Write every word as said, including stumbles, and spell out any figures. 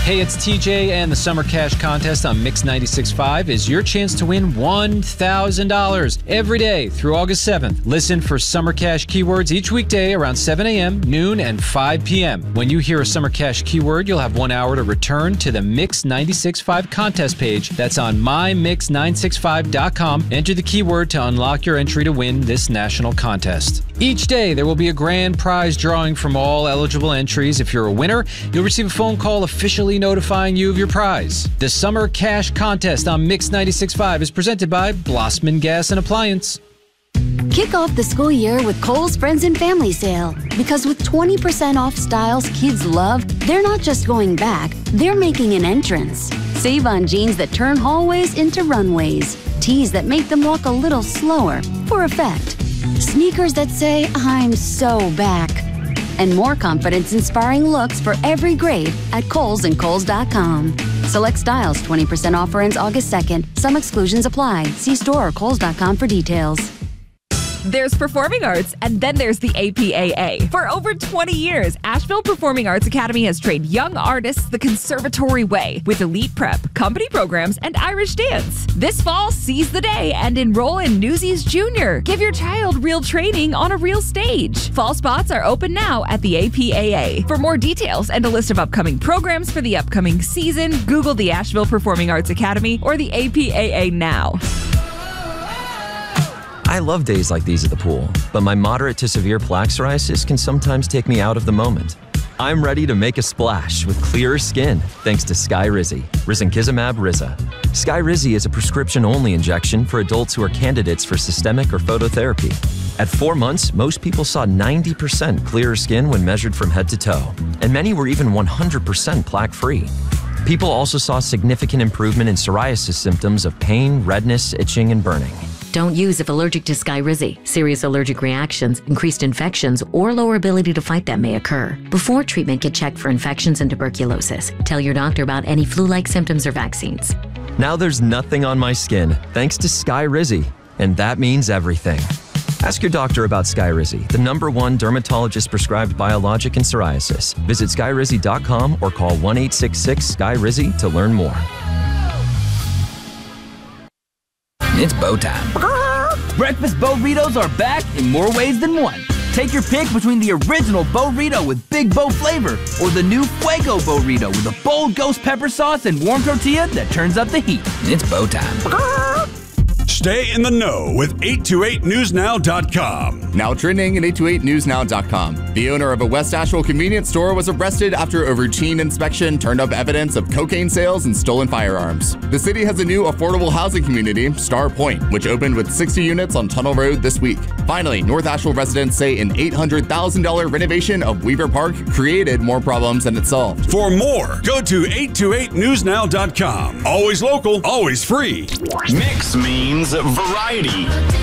Hey, it's T J, and the Summer Cash Contest on Mix ninety-six point five is your chance to win one thousand dollars every day through August seventh. Listen for Summer Cash keywords each weekday around seven a.m., noon, and five p.m. When you hear a Summer Cash keyword, you'll have one hour to return to the Mix ninety-six point five contest page. That's on my mix nine six five dot com. Enter the keyword to unlock your entry to win this national contest. Each day, there will be a grand prize drawing from all eligible entries. If you're a winner, you'll receive a phone call officially notifying you of your prize. The Summer Cash Contest on Mix ninety-six point five is presented by Blossman Gas and Appliance. Kick off the school year with Kohl's Friends and Family Sale. Because with twenty percent off styles kids love, they're not just going back, they're making an entrance. Save on jeans that turn hallways into runways. Tees that make them walk a little slower for effect. Sneakers that say, I'm so back. And more confidence-inspiring looks for every grade at Kohl's and Kohl's dot com. Select styles, twenty percent offer ends August second. Some exclusions apply. See store or Kohl's dot com for details. There's performing arts, and then there's the A P A A. For over twenty years, Asheville Performing Arts Academy has trained young artists the conservatory way with elite prep, company programs, and Irish dance. This fall, seize the day and enroll in Newsies Junior. Give your child real training on a real stage. Fall spots are open now at the A P A A. For more details and a list of upcoming programs for the upcoming season, Google the Asheville Performing Arts Academy or the A P A A now. I love days like these at the pool, but my moderate to severe plaque psoriasis can sometimes take me out of the moment. I'm ready to make a splash with clearer skin thanks to Skyrizi, risankizumab Riza. Skyrizi is a prescription-only injection for adults who are candidates for systemic or phototherapy. At four months, most people saw ninety percent clearer skin when measured from head to toe, and many were even one hundred percent plaque-free. People also saw significant improvement in psoriasis symptoms of pain, redness, itching, and burning. Don't use if allergic to Skyrizi. Serious allergic reactions, increased infections, or lower ability to fight them may occur. Before treatment, get checked for infections and tuberculosis. Tell your doctor about any flu-like symptoms or vaccines. Now there's nothing on my skin thanks to Skyrizi, and that means everything. Ask your doctor about Skyrizi, the number one dermatologist-prescribed biologic in psoriasis. Visit skyrizi dot com or call one eight six six Skyrizi to learn more. It's bow time. Breakfast Burritos are back in more ways than one. Take your pick between the original Burrito with Big Bow flavor or the new Fuego Burrito with a bold ghost pepper sauce and warm tortilla that turns up the heat. It's bow time. Stay in the know with eight two eight news now dot com. Now trending at eight two eight news now dot com. The owner of a West Asheville convenience store was arrested after a routine inspection turned up evidence of cocaine sales and stolen firearms. The city has a new affordable housing community, Star Point, which opened with sixty units on Tunnel Road this week. Finally, North Asheville residents say an eight hundred thousand dollars renovation of Weaver Park created more problems than it solved. For more, go to eight two eight news now dot com. Always local, always free. Mix means variety.